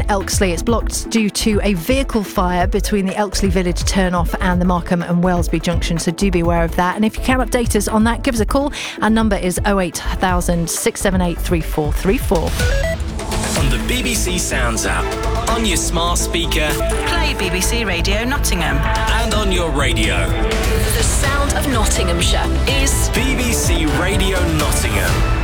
Elksley. It's blocked due to a vehicle fire between the Elksley Village turnoff and the Markham and Wellesby junction, so do be aware of that. And if you can update us on that, give us a call. Our number is 08000 678 3434. On the BBC Sounds app, on your smart speaker, play BBC Radio Nottingham, and on your radio. The sound of Nottinghamshire is BBC Radio Nottingham.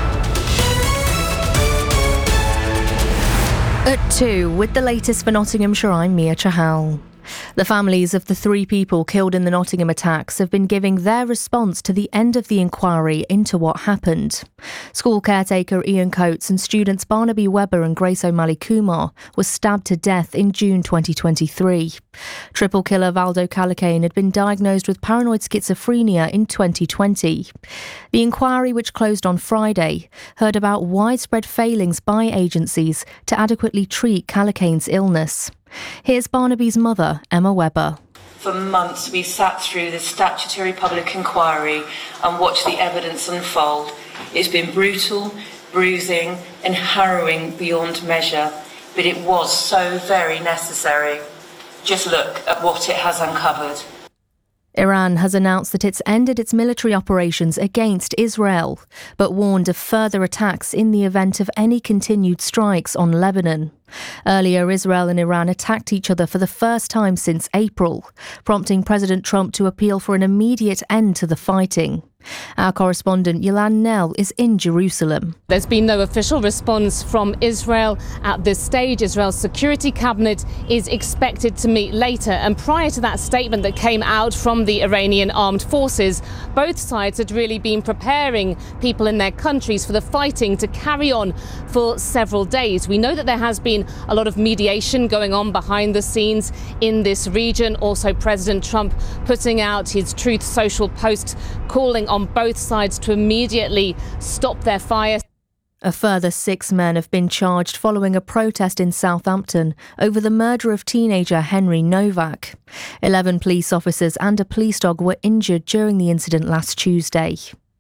At 2, with the latest for Nottinghamshire, I'm Mia Chahal. The families of the 3 people killed in the Nottingham attacks have been giving their response to the end of the inquiry into what happened. School caretaker Ian Coates and students Barnaby Webber and Grace O'Malley Kumar were stabbed to death in June 2023. Triple killer Valdo Calacane had been diagnosed with paranoid schizophrenia in 2020. The inquiry, which closed on Friday, heard about widespread failings by agencies to adequately treat Calacane's illness. Here's Barnaby's mother, Emma Webber. For months we sat through the statutory public inquiry and watched the evidence unfold. It's been brutal, bruising and harrowing beyond measure, but it was so very necessary. Just look at what it has uncovered. Iran has announced that it's ended its military operations against Israel, but warned of further attacks in the event of any continued strikes on Lebanon. Earlier, Israel and Iran attacked each other for the first time since April, prompting President Trump to appeal for an immediate end to the fighting. Our correspondent Yolande Nell is in Jerusalem. There's been no official response from Israel at this stage. Israel's Security Cabinet is expected to meet later, and prior to that statement that came out from the Iranian armed forces, both sides had really been preparing people in their countries for the fighting to carry on for several days. We know that there has been a lot of mediation going on behind the scenes in this region. Also, President Trump putting out his Truth Social post calling on both sides to immediately stop their fire. A further 6 men have been charged following a protest in Southampton over the murder of teenager Henry Novak. 11 police officers and a police dog were injured during the incident last Tuesday.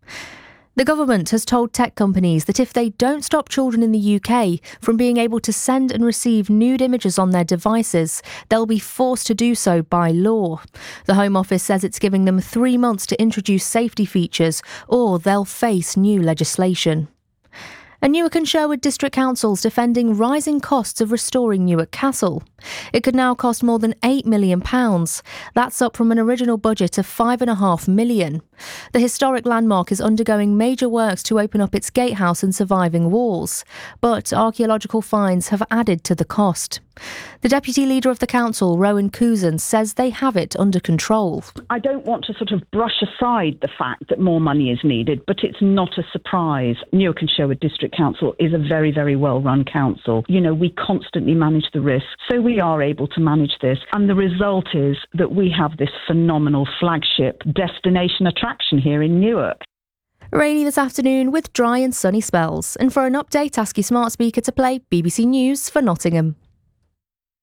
The government has told tech companies that if they don't stop children in the UK from being able to send and receive nude images on their devices, they'll be forced to do so by law. The Home Office says it's giving them 3 months to introduce safety features, or they'll face new legislation. And Newark and Sherwood District Council's defending rising costs of restoring Newark Castle. It could now cost more than £8 million. That's up from an original budget of £5.5 million. The historic landmark is undergoing major works to open up its gatehouse and surviving walls, but archaeological finds have added to the cost. The deputy leader of the council, Rowan Cousin, says they have it under control. I don't want to sort of brush aside the fact that more money is needed, but it's not a surprise. Newark and Sherwood District Council is a very, very well-run council. You know, we constantly manage the risks, so we are able to manage this. And the result is that we have this phenomenal flagship destination attraction here in Newark. Rainy this afternoon with dry and sunny spells. And for an update, ask your smart speaker to play BBC News for Nottingham.